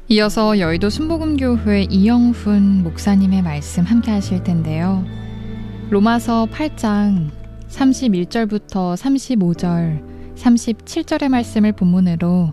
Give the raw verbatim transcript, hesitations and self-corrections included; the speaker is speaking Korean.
이어서 여의도 순복음교회 이영훈 목사님의 말씀 함께 하실 텐데요. 로마서 팔 장 삼십일 절부터 삼십오 절, 삼십칠 절의 말씀을 본문으로